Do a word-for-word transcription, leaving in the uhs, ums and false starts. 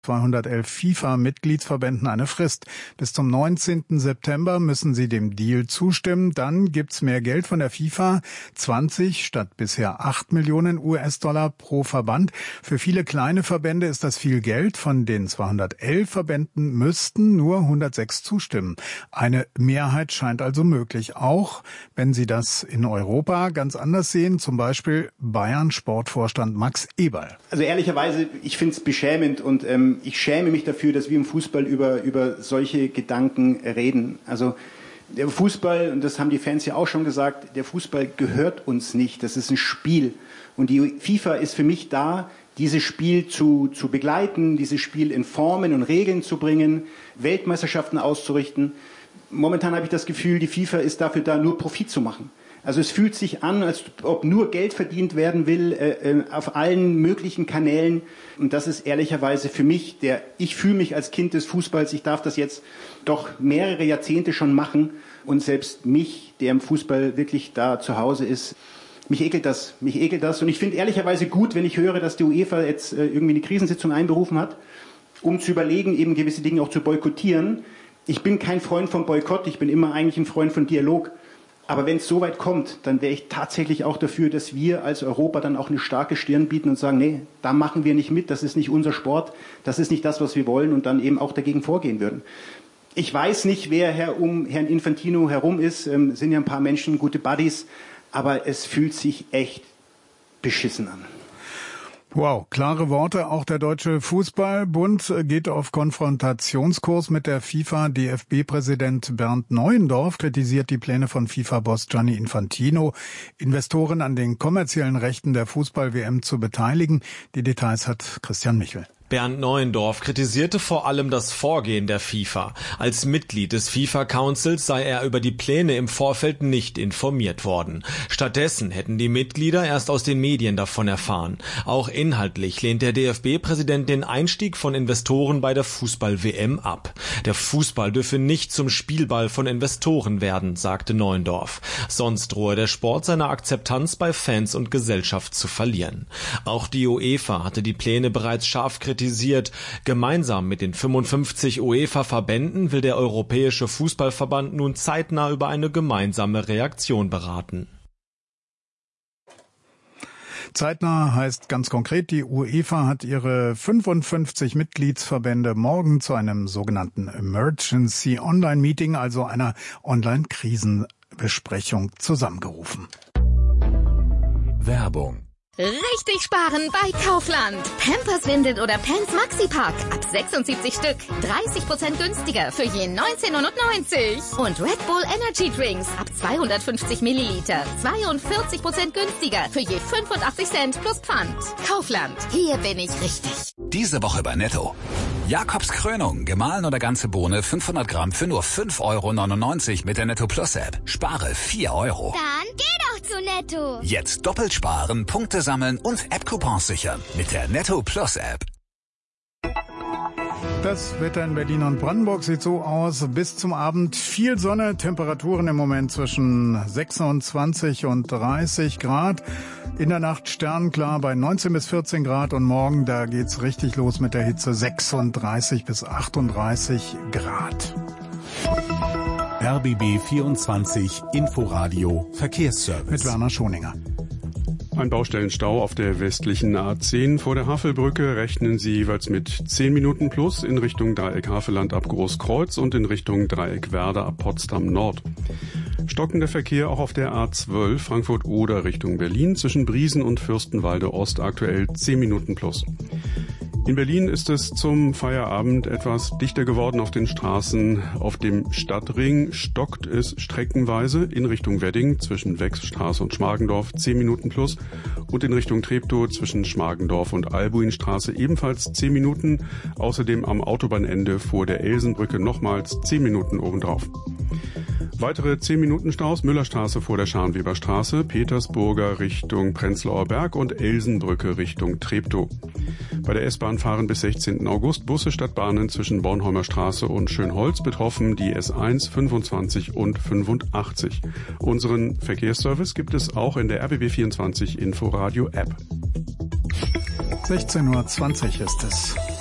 zweihundertelf FIFA-Mitgliedsverbänden eine Frist. Bis zum neunzehnten September müssen sie dem Deal zustimmen. Dann gibt's mehr Geld von der FIFA, zwanzig statt bisher acht Millionen U S-Dollar pro Verband. Für viele kleine Verbände ist das viel Geld. Von den zweihundertelf Verbänden müssten nur hundertsechs zustimmen. Eine Mehrheit scheint also möglich, auch wenn sie das in Europa ganz anders sehen. Zum Beispiel Bayern-Sportvorstand Max Eberl. Also ehrlicherweise, ich finde es beschämend und ähm, ich schäme mich dafür, dass wir im Fußball über, über solche Gedanken reden. Also der Fußball, und das haben die Fans ja auch schon gesagt, der Fußball gehört uns nicht. Das ist ein Spiel. Und die FIFA ist für mich da, dieses Spiel zu, zu begleiten, dieses Spiel in Formen und Regeln zu bringen, Weltmeisterschaften auszurichten. Momentan habe ich das Gefühl, die FIFA ist dafür da, nur Profit zu machen. Also es fühlt sich an, als ob nur Geld verdient werden will, äh, auf allen möglichen Kanälen. Und das ist ehrlicherweise für mich, der, ich fühle mich als Kind des Fußballs, ich darf das jetzt doch mehrere Jahrzehnte schon machen. Und selbst mich, der im Fußball wirklich da zu Hause ist, mich ekelt das, mich ekelt das. Und ich finde ehrlicherweise gut, wenn ich höre, dass die UEFA jetzt äh, irgendwie eine Krisensitzung einberufen hat, um zu überlegen, eben gewisse Dinge auch zu boykottieren. Ich bin kein Freund von Boykott, ich bin immer eigentlich ein Freund von Dialog. Aber wenn es so weit kommt, dann wäre ich tatsächlich auch dafür, dass wir als Europa dann auch eine starke Stirn bieten und sagen, nee, da machen wir nicht mit, das ist nicht unser Sport, das ist nicht das, was wir wollen und dann eben auch dagegen vorgehen würden. Ich weiß nicht, wer Herr um Herrn Infantino herum ist, ähm, sind ja ein paar Menschen, gute Buddies, aber es fühlt sich echt beschissen an. Wow, klare Worte. Auch der Deutsche Fußballbund geht auf Konfrontationskurs mit der FIFA. D F B-Präsident Bernd Neuendorf kritisiert die Pläne von FIFA-Boss Gianni Infantino, Investoren an den kommerziellen Rechten der Fußball-W M zu beteiligen. Die Details hat Christian Michel. Bernd Neuendorf kritisierte vor allem das Vorgehen der FIFA. Als Mitglied des FIFA-Councils sei er über die Pläne im Vorfeld nicht informiert worden. Stattdessen hätten die Mitglieder erst aus den Medien davon erfahren. Auch inhaltlich lehnt der D F B-Präsident den Einstieg von Investoren bei der Fußball-W M ab. Der Fußball dürfe nicht zum Spielball von Investoren werden, sagte Neuendorf. Sonst drohe der Sport seine Akzeptanz bei Fans und Gesellschaft zu verlieren. Auch die UEFA hatte die Pläne bereits scharf kritisiert. Gemeinsam mit den fünfundfünfzig UEFA-Verbänden will der Europäische Fußballverband nun zeitnah über eine gemeinsame Reaktion beraten. Zeitnah heißt ganz konkret, die UEFA hat ihre fünfundfünfzig Mitgliedsverbände morgen zu einem sogenannten Emergency Online Meeting, also einer Online-Krisenbesprechung, zusammengerufen. Werbung. Richtig sparen bei Kaufland. Pampers, Windeln oder Pants Maxi-Pack. Ab sechsundsiebzig Stück. dreißig Prozent günstiger für je neunzehn neunundneunzig. Und Red Bull Energy Drinks ab zweihundertfünfzig Milliliter. zweiundvierzig Prozent günstiger für je fünfundachtzig Cent plus Pfand. Kaufland. Hier bin ich richtig. Diese Woche bei Netto. Jakobs Krönung, gemahlen oder ganze Bohne, fünfhundert Gramm für nur fünf Euro neunundneunzig mit der Netto Plus App. Spare vier Euro. Dann geh doch zu Netto. Jetzt doppelt sparen, Punkte sammeln und App-Coupons sichern mit der Netto Plus App. Das Wetter in Berlin und Brandenburg sieht so aus. Bis zum Abend viel Sonne, Temperaturen im Moment zwischen sechsundzwanzig und dreißig Grad. In der Nacht sternenklar bei neunzehn bis vierzehn Grad und morgen, da geht's richtig los mit der Hitze, sechsunddreißig bis achtunddreißig Grad. R B B vierundzwanzig Inforadio Verkehrsservice. Mit Werner Schoninger. Ein Baustellenstau auf der westlichen A zehn vor der Havelbrücke. Rechnen Sie jeweils mit zehn Minuten plus in Richtung Dreieck Havelland ab Großkreuz und in Richtung Dreieck Werder ab Potsdam Nord. Stockender Verkehr auch auf der A zwölf Frankfurt-Oder Richtung Berlin zwischen Briesen und Fürstenwalde Ost aktuell zehn Minuten plus. In Berlin ist es zum Feierabend etwas dichter geworden auf den Straßen. Auf dem Stadtring stockt es streckenweise in Richtung Wedding zwischen Wechsstraße und Schmargendorf zehn Minuten plus und in Richtung Treptow zwischen Schmargendorf und Albuinstraße ebenfalls zehn Minuten. Außerdem am Autobahnende vor der Elsenbrücke nochmals zehn Minuten obendrauf. Weitere zehn Minuten Staus, Müllerstraße vor der Scharnweberstraße, Petersburger Richtung Prenzlauer Berg und Elsenbrücke Richtung Treptow. Bei der S-Bahn fahren bis sechzehnten August Busse statt Bahnen zwischen Bornholmer Straße und Schönholz, betroffen die S eins, fünfundzwanzig und fünfundachtzig. Unseren Verkehrsservice gibt es auch in der R B B vierundzwanzig Inforadio App. sechzehn Uhr zwanzig ist es.